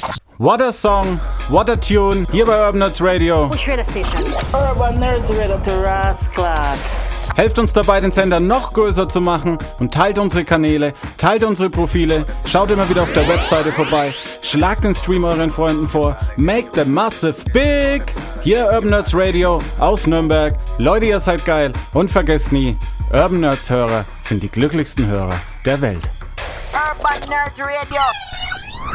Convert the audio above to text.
What a song, what a tune, hier bei Urban Nerds Radio. Which radio station? Urban Nerds Radio to Rascals. Helft uns dabei, den Sender noch größer zu machen und teilt unsere Kanäle, teilt unsere Profile, schaut immer wieder auf der Webseite vorbei, schlagt den Stream euren Freunden vor, make the massive big! Hier Urban Nerds Radio aus Nürnberg. Leute, ihr seid geil und vergesst nie, Urban Nerds Hörer sind die glücklichsten Hörer der Welt. Urban Nerds Radio.